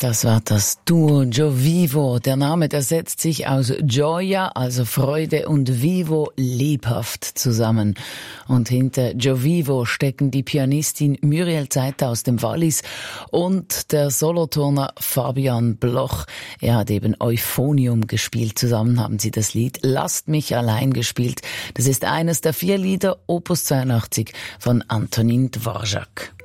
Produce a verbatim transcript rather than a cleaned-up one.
Das war das Duo Giovivo. Der Name, der setzt sich aus Gioia, also Freude, und Vivo, lebhaft, zusammen. Und hinter Giovivo stecken die Pianistin Muriel Zeiter aus dem Wallis und der Soloturner Fabian Bloch. Er hat eben Euphonium gespielt. Zusammen haben sie das Lied Lasst mich allein gespielt. Das ist eines der vier Lieder, Opus zweiundachtzig von Antonin Dvorak.